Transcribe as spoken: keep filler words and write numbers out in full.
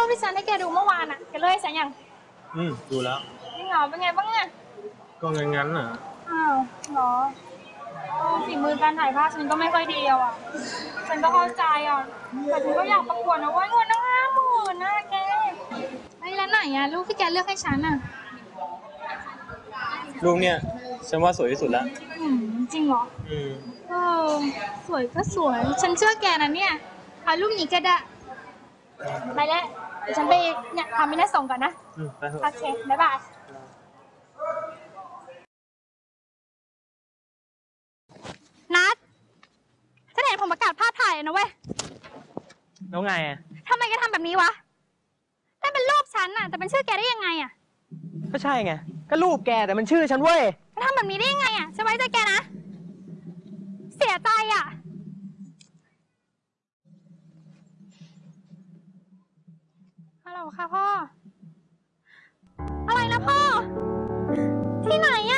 ปที่ฉันให้แกดูเมื่อวานอ่ะแกเลิกให้ฉันยังอืมดูแล้วจริงเหรอเป็นไงบ้างเนี่ยก็งั้นงั้นอ่ะอ้าวเหรอฝีมือการถ่ายภาพฉันก็ไม่ค่อยดีอ่ะฉันก็เข้าใจอ่ะแต่ฉันก็อยากประกวดนะเว้ยเงินตั้งห้าหมื่นนะแกไอ้แล้วไหนอ่ะรูปที่แกเลือกให้ฉันอ่ะรูปเนี่ยฉันว่าสวยที่สุดแล้วอืมจริงเหรออืมเออสวยก็สวยฉันเชื่อแกนะเนี่ยเอารูปนี้ก็ได้ไปแล้วเดี๋ยวฉันไปเนี่ยทำมินาส่งก่อนนะอืมไปเถอะโอเคบ๊ายบายนัดฉันเห็นผมประกาศภาพถ่ายนะเว้ยแล้วไงอ่ะทำไมแกทำแบบนี้วะนั่นเป็นรูปฉันน่ะแต่เป็นชื่อแกได้ยังไงอ่ะก็ใช่ไงก็รูปแกแต่มันชื่อฉันเว้ยทำแบบนี้ได้ยังไงอ่ะฉันไว้ใจแกนะเสียใจอ่ะฮัลโหลค่ะพ่ออะไรนะพ่อที่ไหนอ่ะ